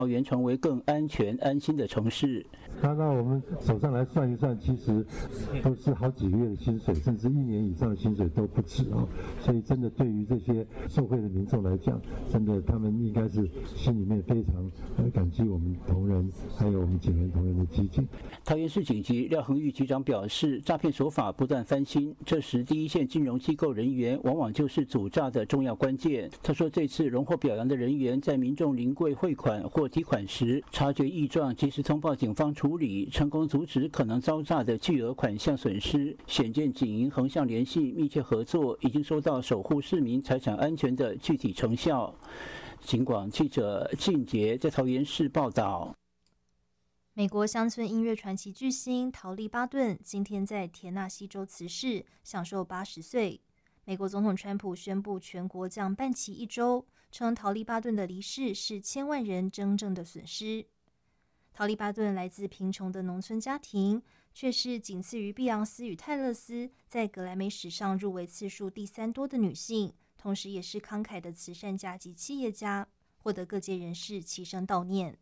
桃园成为更安全安心的城市。 拿到我们手上来算一算，其实都是好几个月的薪水，甚至1年以上的薪水都不止哦。所以真的对于这些受惠的民众来讲，真的他们应该是心里面非常感激我们同仁还有我们警员同仁的基金。 桃园市警局廖恒玉局长表示，诈骗手法不断翻新，这时第一线金融机构人员往往就是阻诈的重要关键。他说，这次荣获表扬的人员在民众临柜汇款或提款时，察觉异状，及时通报警方处理，成功阻止可能遭诈的巨额款项损失。显见警银横向联系、密切合作，已经收到守护市民财产安全的具体成效。警广记者靳杰在桃园市报道。 美国乡村音乐传奇巨星陶丽巴顿今天在田纳西州辞世，享受80岁。美国总统川普宣布全国将办期1周，称陶丽巴顿的离世是千万人真正的损失。陶丽巴顿来自贫穷的农村家庭，却是仅次于碧昂斯与泰勒斯在格莱美史上入围次数第3多的女性，同时也是慷慨的慈善家及企业家，获得各界人士齐声悼念。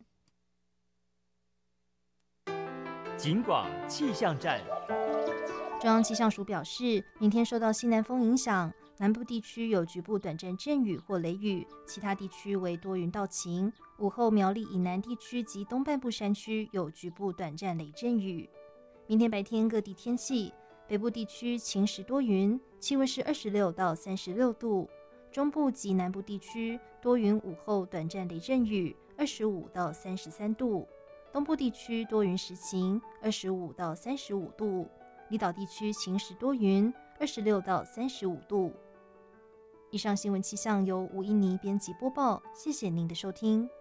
警广气象站。 中央气象署表示，明天受到西南风影响，南部地区有局部短暂阵雨或雷雨，其他地区为多云到晴。午后苗栗以南地区及东半部山区有局部短暂雷阵雨。明天白天各地天气，北部地区晴时多云，气温是26到36度；中部及南部地区多云，午后短暂雷阵雨，25到33度；东部地区多云时晴，25到35度；离岛地区晴时多云，26到35度。以上新闻气象由吴一妮编辑播报，谢谢您的收听。